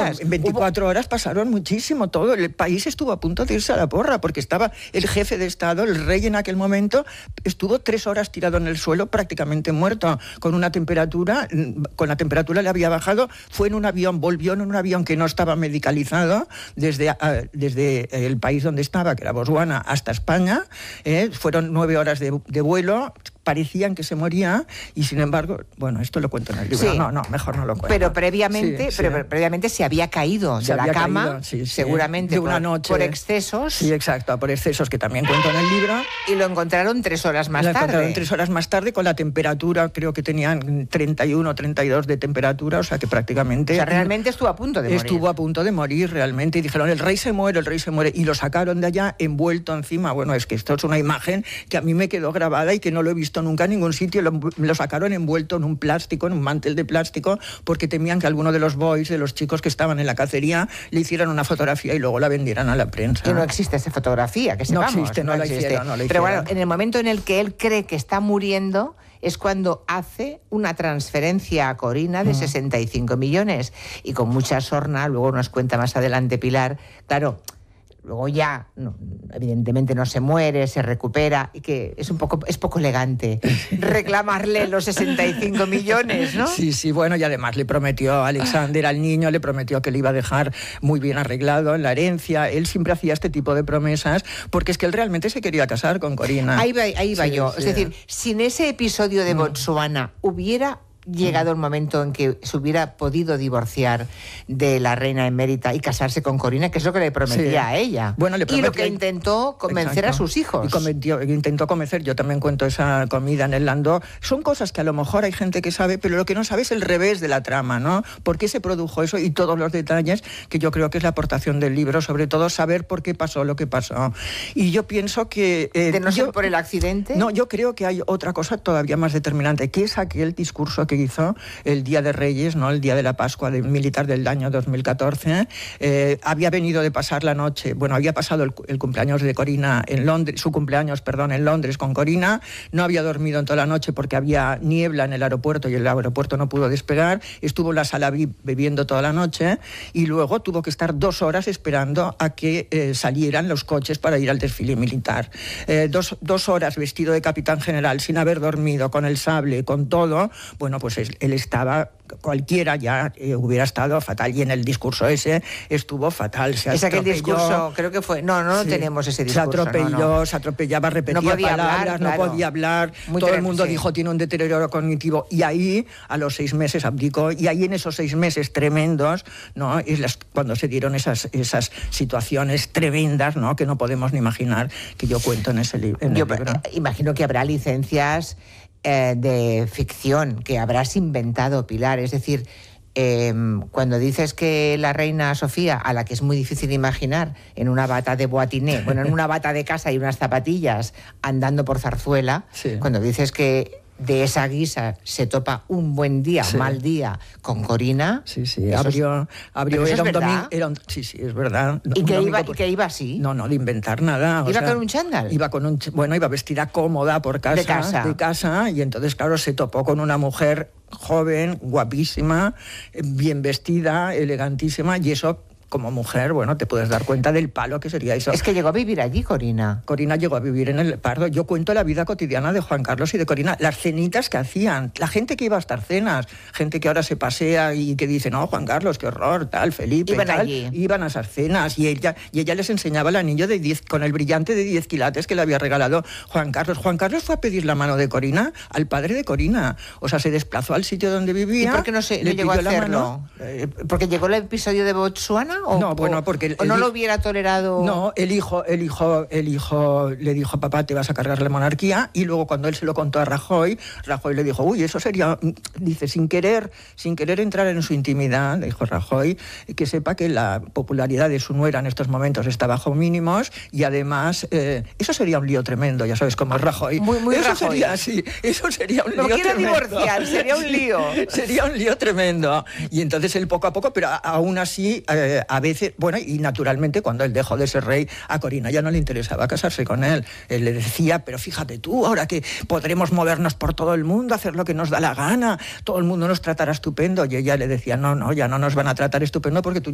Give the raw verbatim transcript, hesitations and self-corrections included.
horas. En veinticuatro Hubo... horas pasaron muchísimo todo. El país estuvo a punto de irse a la porra, porque estaba el jefe de Estado, el rey en aquel momento, estuvo tres horas tirado en el suelo, prácticamente muerto, con una temperatura, con la temperatura le había bajado, fue en un avión, volvió en un avión que no estaba medicalizado, desde, a, desde el país donde estaba, que era Botswana, hasta España, eh, fueron nueve horas de, de vuelo, parecían que se moría y sin embargo, bueno, esto lo cuento en el libro, sí. no, no, mejor no lo cuento. Pero previamente, sí, pero sí. previamente se había caído se de había la cama, caído, sí, sí. seguramente de una por, noche. por excesos. Sí, exacto, por excesos que también cuento en el libro. Y lo encontraron tres horas más lo tarde. Lo encontraron tres horas más tarde con la temperatura, creo que tenían treinta y uno, treinta y dos de temperatura, o sea que prácticamente... O sea, realmente estuvo a punto de morir. Estuvo a punto de morir realmente y dijeron, el rey se muere, el rey se muere, y lo sacaron de allá envuelto encima. Bueno, es que esto es una imagen que a mí me quedó grabada y que no lo he visto nunca en ningún sitio. Lo, lo sacaron envuelto en un plástico, en un mantel de plástico, porque temían que alguno de los boys, de los chicos que estaban en la cacería, le hicieran una fotografía y luego la vendieran a la prensa. Que no existe esa fotografía, que sepamos. No existe, no, no la existe. Hicieron, no la Pero hicieron. bueno, en el momento en el que él cree que está muriendo, es cuando hace una transferencia a Corina de sesenta y cinco millones. Y con mucha sorna, luego nos cuenta más adelante Pilar, claro... Luego ya, no, evidentemente no se muere, se recupera, y que es un poco, es poco elegante reclamarle los sesenta y cinco millones, ¿no? Sí, sí, bueno, y además le prometió a Alexander, al niño, le prometió que le iba a dejar muy bien arreglado en la herencia. Él siempre hacía este tipo de promesas, porque es que él realmente se quería casar con Corina. Ahí va, ahí va sí, yo. Sí. Es decir, sin ese episodio de Botsuana, hubiera... llegado el momento en que se hubiera podido divorciar de la reina emérita y casarse con Corina, que es lo que le prometía sí. a ella. Bueno, le y lo que intentó convencer Exacto. a sus hijos. Y cometió, intentó convencer, yo también cuento esa comida en el Landó. Son cosas que a lo mejor hay gente que sabe, pero lo que no sabe es el revés de la trama, ¿no? ¿Por qué se produjo eso? Y todos los detalles, que yo creo que es la aportación del libro, sobre todo saber por qué pasó lo que pasó. Y yo pienso que... Eh, ¿De no yo, ser por el accidente? No, yo creo que hay otra cosa todavía más determinante, que es aquel discurso que hizo el Día de Reyes, ¿no? El día de la Pascua del militar del año dos mil catorce. Eh, había venido de pasar la noche, bueno, había pasado el, el cumpleaños de Corina en Londres, su cumpleaños, perdón, en Londres con Corina, no había dormido en toda la noche porque había niebla en el aeropuerto y el aeropuerto no pudo despegar, estuvo en la sala V I P bebiendo toda la noche y luego tuvo que estar dos horas esperando a que eh, salieran los coches para ir al desfile militar. Eh, dos, dos horas vestido de capitán general, sin haber dormido, con el sable, con todo, bueno, pues es, él estaba, cualquiera ya eh, hubiera estado fatal, y en el discurso ese estuvo fatal. Se es aquel discurso, creo que fue, no, no sí, tenemos ese discurso. Se atropelló, no, no. se atropellaba, repetía no podía palabras, hablar, claro. no podía hablar, Muy todo ter- el mundo sí. dijo tiene un deterioro cognitivo, y ahí a los seis meses abdicó, y ahí en esos seis meses tremendos, ¿no? Es las, cuando se dieron esas, esas situaciones tremendas, ¿no? Que no podemos ni imaginar, que yo cuento en ese li- en yo, el libro. Eh, imagino que habrá licencias eh, de ficción que habrás inventado, Pilar, es decir... Eh, cuando dices que la reina Sofía, a la que es muy difícil imaginar, en una bata de boatiné, bueno, en una bata de casa y unas zapatillas, andando por Zarzuela, sí. Cuando dices que de esa guisa se topa un buen día, sí. mal día, con Corina... Sí, sí, abrió... Es, abrió era es un domingo... Era un, sí, sí, es verdad. ¿Y que, iba, por... ¿Y que iba así? No, no, de inventar nada. ¿Iba o sea, con un chándal? Iba con un... Bueno, iba vestida cómoda por casa. De casa. De casa, y entonces, claro, se topó con una mujer joven, guapísima, bien vestida, elegantísima, y eso... Como mujer, bueno, te puedes dar cuenta del palo que sería eso. Es que llegó a vivir allí, Corina. Corina llegó a vivir en el Pardo. Yo cuento la vida cotidiana de Juan Carlos y de Corina, las cenitas que hacían, la gente que iba a estas cenas, gente que ahora se pasea y que dice, no, Juan Carlos, qué horror, tal, Felipe, iban tal. Allí. Iban a esas cenas y ella, y ella les enseñaba el anillo de diez, con el brillante de diez quilates que le había regalado Juan Carlos. Juan Carlos fue a pedir la mano de Corina al padre de Corina. O sea, se desplazó al sitio donde vivía. ¿Y por qué no, se, no llegó a hacerlo? Eh, ¿Porque llegó el episodio de Botsuana? ¿O, no, bueno, porque... ¿O no lo hubiera tolerado? No, el hijo, el hijo, el hijo le dijo, papá, te vas a cargar la monarquía, y luego cuando él se lo contó a Rajoy, Rajoy le dijo, uy, eso sería, dice, sin querer, sin querer entrar en su intimidad, le dijo Rajoy, que sepa que la popularidad de su nuera en estos momentos está bajo mínimos, y además, eh, eso sería un lío tremendo, ya sabes cómo es Rajoy. Muy, muy eso Rajoy. Sería así, eso sería un no lío quiero tremendo. divorciar, sería un lío. Sería un lío tremendo. Y entonces él poco a poco, pero aún así, eh, a veces, bueno, y naturalmente cuando él dejó de ser rey, a Corina ya no le interesaba casarse con él. Él le decía, pero fíjate tú, ahora que podremos movernos por todo el mundo, hacer lo que nos da la gana, todo el mundo nos tratará estupendo. Y ella le decía, no, no, ya no nos van a tratar estupendo porque tú